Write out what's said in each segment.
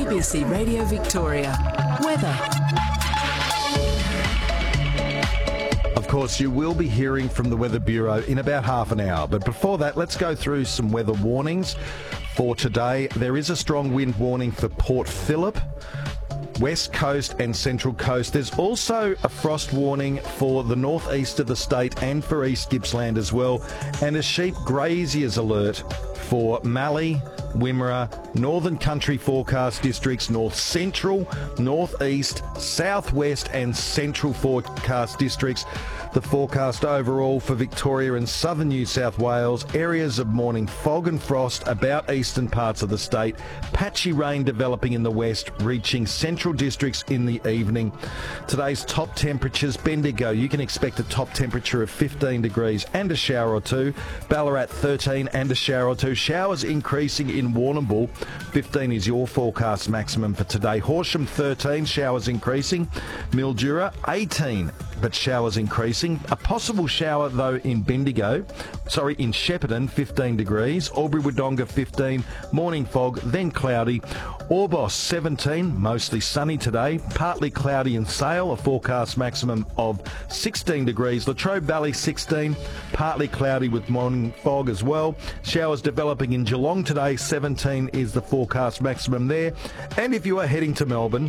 ABC Radio Victoria. Weather. Of course, you will be hearing from the Weather Bureau in about half an hour. But before that, let's go through some weather warnings for today. There is a strong wind warning for Port Phillip, West Coast and Central Coast. There's also a frost warning for the northeast of the state and for East Gippsland as well. And a sheep graziers alert for Mallee, Wimmera, Northern Country forecast districts, North Central, Northeast, Southwest and Central forecast districts. The forecast overall for Victoria and southern New South Wales, areas of morning fog and frost about eastern parts of the state, patchy rain developing in the west, reaching central districts in the evening. Today's top temperatures, Bendigo, you can expect a top temperature of 15 degrees and a shower or two. Ballarat 13 and a shower or two. Showers increasing in Warrnambool. 15 is your forecast maximum for today. Horsham 13, showers increasing. Mildura 18, but showers increasing. A possible shower though in Bendigo, in Shepparton 15 degrees. Albury-Wodonga 15, morning fog, then cloudy. Orbost 17, mostly sunny today. Partly cloudy in Sale, a forecast maximum of 16 degrees. Latrobe Valley 16, partly cloudy with morning fog as well. Showers developing in Geelong today, 17 is the forecast maximum there. And if you are heading to Melbourne,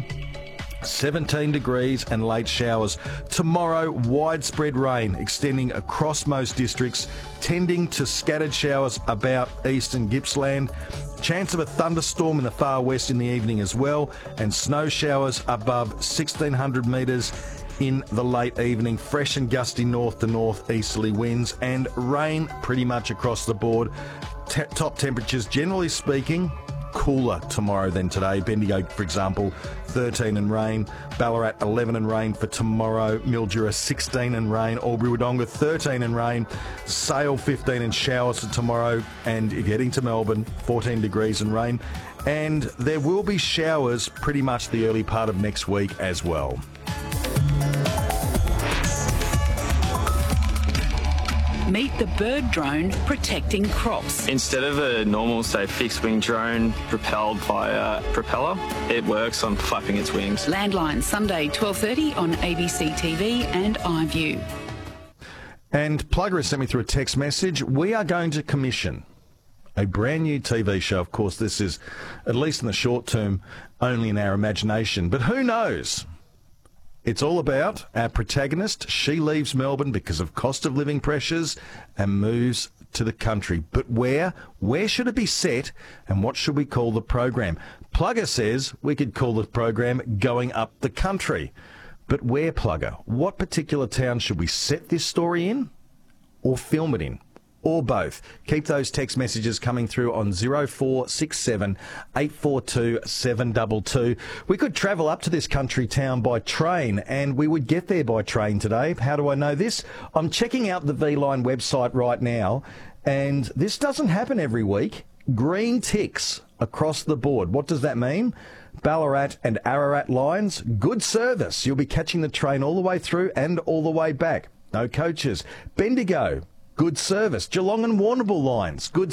17 degrees and late showers. Tomorrow, widespread rain extending across most districts, tending to scattered showers about eastern Gippsland. Chance of a thunderstorm in the far west in the evening as well, and snow showers above 1,600 metres in the late evening. Fresh and gusty north to northeasterly winds and rain pretty much across the board. Top temperatures, generally speaking, cooler tomorrow than today. Bendigo, for example, 13 and rain. Ballarat 11 and rain for tomorrow. Mildura 16 and rain. Albury-Wodonga 13 and rain. Sale 15 and showers for tomorrow. And if you're heading to Melbourne, 14 degrees and rain. And there will be showers pretty much the early part of next week as well. Meet the bird drone protecting crops. Instead of a normal, say, fixed-wing drone propelled by a propeller, it works on flapping its wings. Landline, Sunday, 12:30 on ABC TV and iView. And Plugger has sent me through a text message. We are going to commission a brand new TV show. Of course, this is, at least in the short term, only in our imagination. But who knows? It's all about our protagonist. She leaves Melbourne because of cost of living pressures and moves to the country. But where? Where should it be set? And what should we call the program? Plugger says we could call the program Going Up the Country. But where, Plugger? What particular town should we set this story in? Or film it in? Or both? Keep those text messages coming through on 0467 842 722. We could travel up to this country town by train, and we would get there by train today. How do I know this? I'm checking out the V-Line website right now, and this doesn't happen every week. Green ticks across the board. What does that mean? Ballarat and Ararat lines, good service. You'll be catching the train all the way through and all the way back. No coaches. Bendigo, good service. Geelong and Warrnambool lines, good